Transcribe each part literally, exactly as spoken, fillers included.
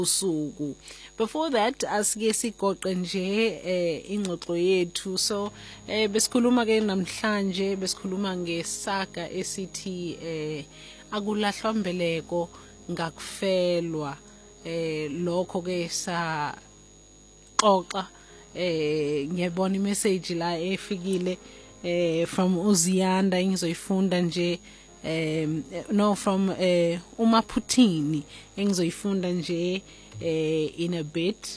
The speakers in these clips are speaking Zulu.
usuku. Before that asike sigoqe nje eh ingxoxo yethu. So eh besikhuluma ke namhlanje besikhuluma ngesaga esithi eh akulahlwa mbeleko ngakufelwa. Eh lokho ke sa xoxa eh ngiyabona imessage la efikile eh from Uziyanda engizoyifunda nje um no from uh, uMaphuthini engizoyifunda nje uh, in a bit.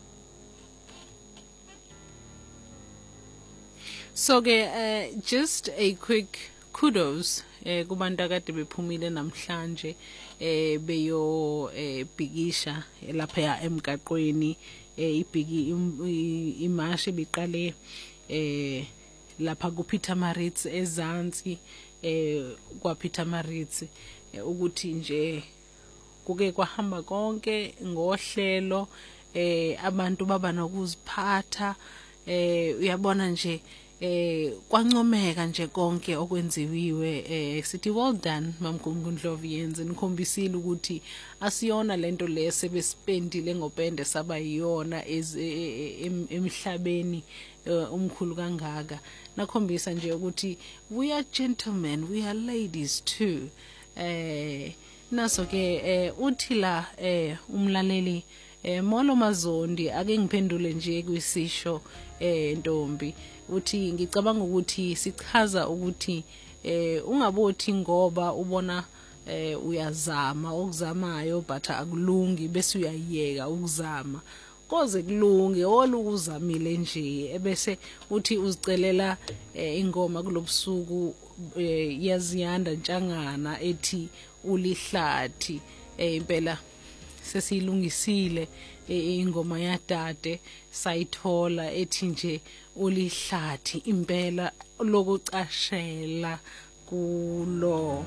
So ke uh, just a quick kudos eh kubantu akade bephumile namhlanje eh beyo bhikisha lapha emgaqweni eh ibhiki imashi biqale eh lapha ku Pietermaritzburg ezansi eh kwa Pietermaritzburg ukuthi nje kuke kwahamba konke ngohlelo eh abantu baba nokuziphatha eh uyabona nje eh kwancomeka nje konke okwenziwiwe eh sithi well done mamgungu Ndlovu yenze nikhombisile ukuthi asiyona lento lesebesipendile ngopende saba yiyona emhlabeni umkhulu kangaka nakhombisa nje ukuthi we are gentlemen, we are ladies too. eh naso ke eh uthi la eh umlaleli eh Molo Mazondi ake ngiphendule nje kwisisho eh Ntombi uthi ngicabanga ukuthi sichaza ukuthi eh ungabothi ngoba ubona eh uyazama okuzamayo but akulungi bese uyayeka ukuzama koze kulunge olukuzamile nje ebese uthi uzicelela ingoma kulobusuku yaziyanda ntshangana ethi ulihlathi impela sesilungisile ingoma yadade sayithola ethi nje ulihlathi impela lokucashela kulo.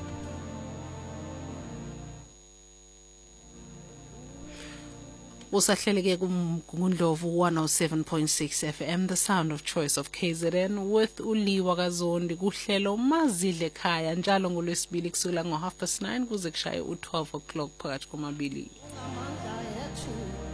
Usahleleke kuMgungundlovu one oh seven point six F M, the sound of choice of K Z N, with Uliwa Kazondi kuhlelo mazidle ekhaya njalo ngolwesibili kusukela ngo half past nine kuze kushaye u twelve o'clock phakathi komabili.